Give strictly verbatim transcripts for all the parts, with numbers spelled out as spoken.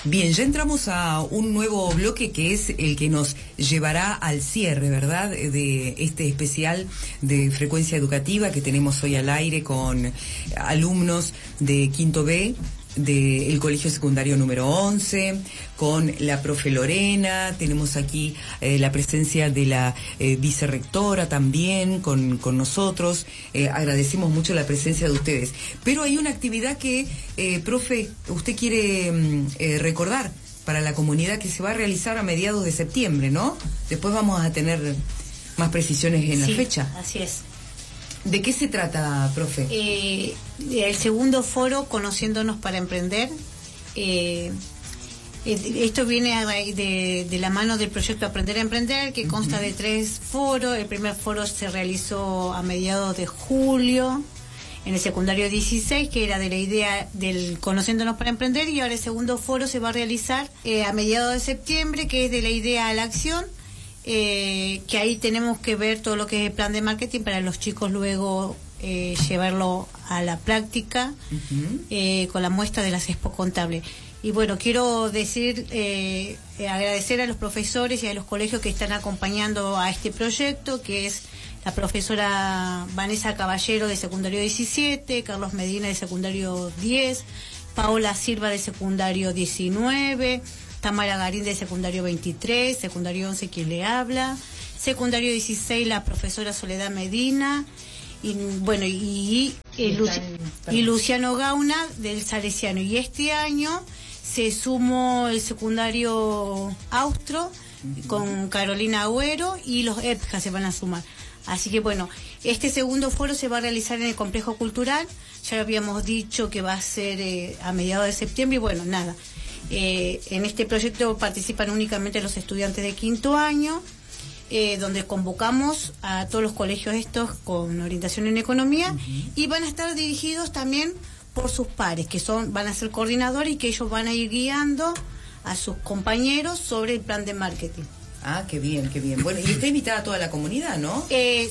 Bien, ya entramos a un nuevo bloque que es el que nos llevará al cierre, ¿verdad?, de este especial de Frecuencia Educativa que tenemos hoy al aire con alumnos de Quinto B del Colegio Secundario número once, con la profe Lorena. Tenemos aquí eh, la presencia de la eh, vicerrectora también con, con nosotros. Eh, agradecemos mucho la presencia de ustedes. Pero hay una actividad que, eh, profe, usted quiere eh, recordar para la comunidad que se va a realizar a mediados de septiembre, ¿no? Después vamos a tener más precisiones en sí, la fecha. Así es. ¿De qué se trata, profe? Eh, el segundo foro, Conociéndonos para Emprender. Eh, esto viene a, de, de la mano del proyecto Aprender a Emprender, que consta uh-huh. de tres foros. El primer foro se realizó a mediados de julio, en el secundario dieciséis, que era de la idea del Conociéndonos para Emprender, y ahora el segundo foro se va a realizar eh, a mediados de septiembre, que es de la idea a la acción. Eh, que ahí tenemos que ver todo lo que es el plan de marketing para los chicos luego eh, llevarlo a la práctica uh-huh. eh, con la muestra de las expo contables. Y bueno, quiero decir, eh, eh, agradecer a los profesores y a los colegios que están acompañando a este proyecto, que es la profesora Vanessa Caballero de secundario diecisiete, Carlos Medina de secundario diez, Paola Silva de secundario diecinueve, Tamara Garín de secundario veintitrés, secundario once quien le habla, secundario dieciséis la profesora Soledad Medina, y bueno, y, y, Luci y Luciano Gauna del Salesiano. Y este año se sumó el secundario Austro con Carolina Agüero, y los E P J A se van a sumar. Así que bueno, este segundo foro se va a realizar en el Complejo Cultural. Ya lo habíamos dicho que va a ser eh, a mediados de septiembre, y bueno, nada. Eh, en este proyecto participan únicamente los estudiantes de quinto año, eh, donde convocamos a todos los colegios estos con orientación en economía, uh-huh. y van a estar dirigidos también por sus pares, que son van a ser coordinadores, y que ellos van a ir guiando a sus compañeros sobre el plan de marketing. Ah, qué bien, qué bien. Bueno, y está invitada a toda la comunidad, ¿no? Eh,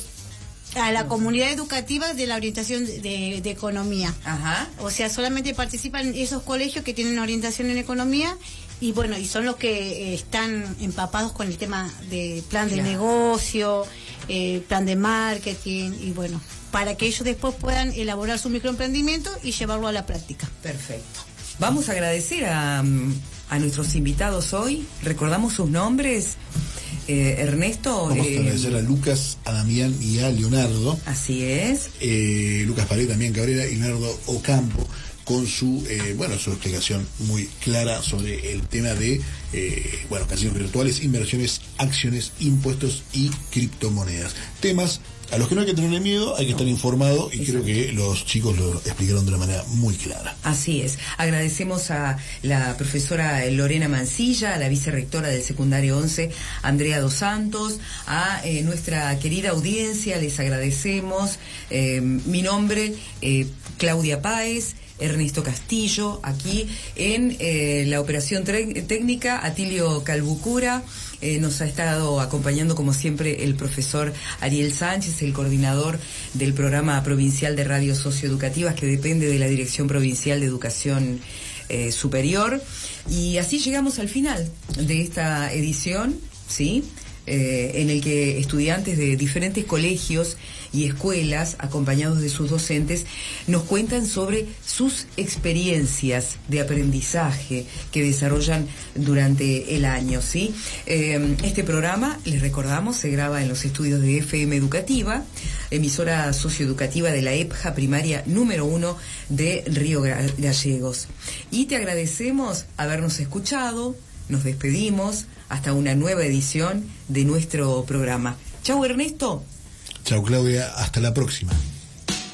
a la comunidad educativa de la orientación de, de economía. Ajá. O sea, solamente participan esos colegios que tienen orientación en economía, y bueno, y son los que eh, están empapados con el tema de plan de claro. negocio, eh, plan de marketing, y bueno, para que ellos después puedan elaborar su microemprendimiento y llevarlo a la práctica. Perfecto. Vamos a agradecer a, a nuestros invitados hoy. Recordamos sus nombres. Eh, Ernesto. Vamos eh, a agradecer a Lucas, a Damián y a Leonardo. Así es. Eh, Lucas Pared, también Cabrera, y Leonardo Ocampo, con su eh, bueno su explicación muy clara sobre el tema de eh, bueno casinos virtuales, inversiones, acciones, impuestos y criptomonedas. Temas a los que no hay que tenerle miedo, hay que estar informado, y Exacto. creo que los chicos lo explicaron de una manera muy clara. Así es. Agradecemos a la profesora Lorena Mancilla, a la vicerrectora del secundario once, Andrea Dos Santos, a eh, nuestra querida audiencia, les agradecemos. Eh, mi nombre, eh, Claudia Páez, Ernesto Castillo, aquí en eh, la operación técnica, Atilio Calbucura. Eh, nos ha estado acompañando, como siempre, el profesor Ariel Sánchez, el coordinador del programa provincial de radios socioeducativas, que depende de la Dirección Provincial de Educación eh, Superior. Y así llegamos al final de esta edición, ¿sí? Eh, en el que estudiantes de diferentes colegios y escuelas, acompañados de sus docentes, nos cuentan sobre sus experiencias de aprendizaje que desarrollan durante el año, ¿sí? Eh, este programa, les recordamos, se graba en los estudios de F M Educativa, emisora socioeducativa de la E P J A primaria número uno de Río Gallegos. Y te agradecemos habernos escuchado, nos despedimos hasta una nueva edición de nuestro programa. Chau, Ernesto. Chau, Claudia, hasta la próxima.